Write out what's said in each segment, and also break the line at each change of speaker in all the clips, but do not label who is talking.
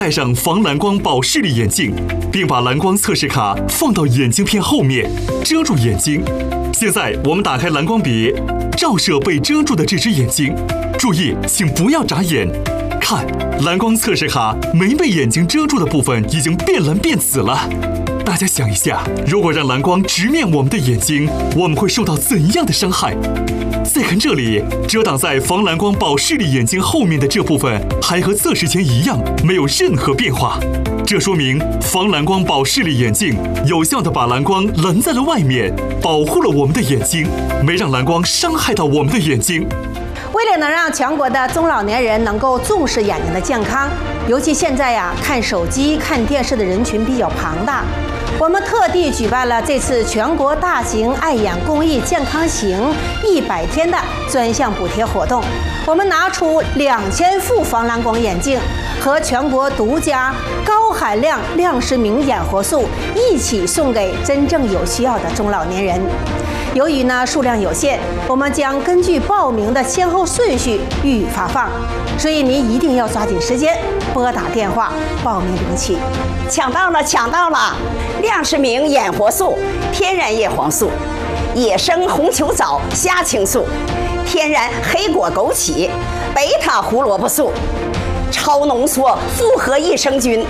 戴上防蓝光保视力眼镜，并把蓝光测试卡放到眼镜片后面，遮住眼睛。现在我们打开蓝光笔，照射被遮住的这只眼睛。注意，请不要眨眼。看，蓝光测试卡没被眼睛遮住的部分已经变蓝变紫了。大家想一下，如果让蓝光直面我们的眼睛，我们会受到怎样的伤害？再看这里，遮挡在防蓝光保视力眼镜后面的这部分还和测试前一样，没有任何变化。这说明防蓝光保视力眼镜有效地把蓝光拦在了外面，保护了我们的眼睛，没让蓝光伤害到我们的眼睛。
为了能让全国的中老年人能够重视眼睛的健康，尤其现在呀，看手机、看电视的人群比较庞大，我们特地举办了这次全国大型爱眼公益健康行100天的专项补贴活动。我们拿出2000副防蓝光眼镜和全国独家高含量亮视明眼活素一起送给真正有需要的中老年人。由于数量有限，我们将根据报名的先后顺序予以发放，所以您一定要抓紧时间拨打电话报名领取。
抢到了，抢到了！亮视明眼活素、天然叶黄素、野生红球藻虾青素、天然黑果枸杞、贝塔胡萝卜素、超浓缩复合益生菌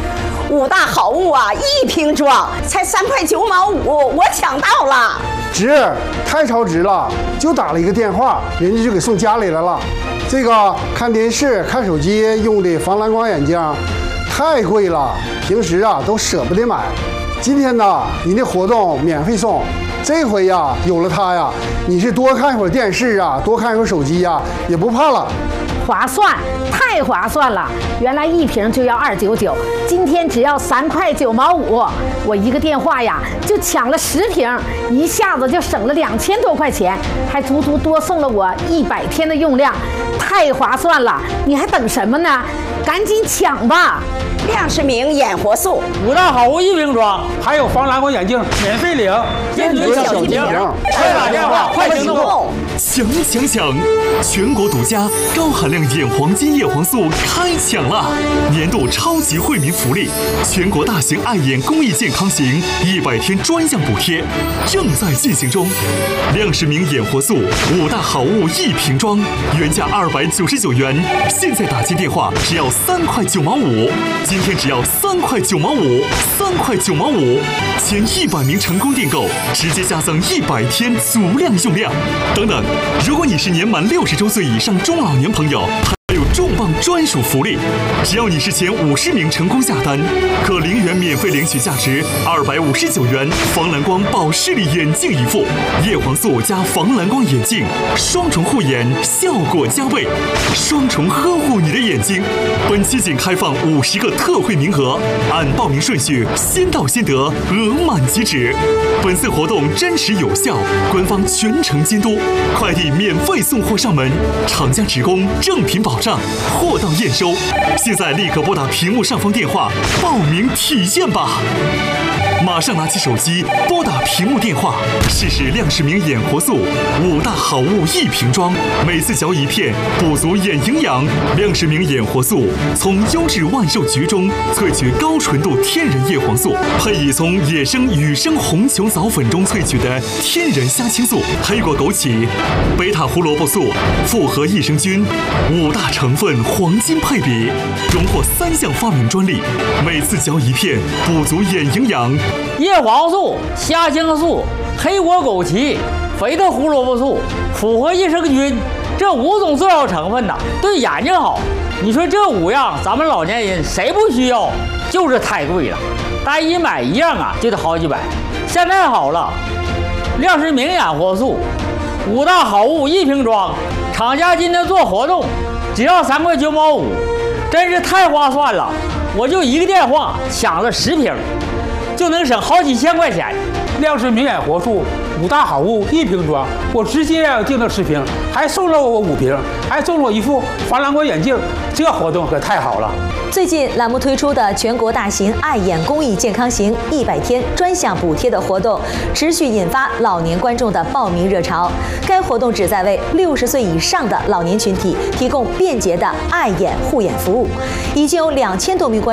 ，5大好物啊，1瓶装才3块9毛5，我抢到了！
值，太超值了！就打了一个电话，人家就给送家里来了。这个看电视、看手机用的防蓝光眼镜太贵了，平时都舍不得买。今天你的活动免费送，这回有了它你是多看一会儿电视多看一会儿手机也不怕了。
划算，太划算了！原来1瓶就要299，今天只要3块9毛5，我一个电话就抢了10瓶，一下子就省了2000多块钱，还足足多送了我100天的用量，太划算了！你还等什么呢？赶紧抢吧！
亮视明眼活素
5大好物1瓶装，还有防蓝光眼镜免费领，坚决小提瓶，快打电话，快行动！
抢！全国独家高含量眼黄金叶黄素开抢了！年度超级惠民福利，全国大型爱眼公益健康行100天专项补贴正在进行中。亮视明眼活素5大好物1瓶装，原价299元，现在打进电话只要3块9毛5，今天只要3块9毛5，3块9毛5，前100名成功订购，直接加赠100天足量用量。等等，如果你是年满60周岁以上中老年朋友，还有重磅专属福利，只要你是前50名成功下单，可0元免费领取价值259元防蓝光保视力眼镜一副，叶黄素加防蓝光眼镜，双重护眼，效果加倍，双重呵护你的眼睛。本期仅开放50个特惠名额，按报名顺序先到先得，额满即止。本次活动真实有效，官方全程监督，快递免费送货上门，厂家直供，正品保障，货到验收。现在立刻拨打屏幕上方电话报名体验吧！马上拿起手机拨打屏幕电话，试试亮视明眼活素5大好物1瓶装，每次嚼1片，补足眼营养。亮视明眼活素从优质万寿菊中萃取高纯度天然叶黄素，配以从野生野生红球藻粉中萃取的天然虾青素、黑果枸杞、贝塔胡萝卜素、复合益生菌5大成分黄金配比，荣获3项发明专利。每次嚼1片，补足眼营养。
叶黄素、虾青素、黑果枸杞、贝塔胡萝卜素、复合益生菌，这5种重要成分对眼睛好。你说这5样，咱们老年人谁不需要？就是太贵了，单一买1样就得好几百。现在好了，亮视明眼活素5大好物1瓶装，厂家今天做活动，只要3块9毛5，真是太划算了！我就一个电话抢了10瓶。 就能省好几千块钱。
亮氏明眼活素5大好物1瓶装，我直接订了10瓶，还送了我5瓶，还送了我一副防蓝光眼镜，这活动可太好了。
最近栏目推出的全国大型爱眼公益健康行100天专项补贴的活动，持续引发老年观众的报名热潮。该活动旨在为60岁以上的老年群体提供便捷的爱眼护眼服务，已经有2000多名观众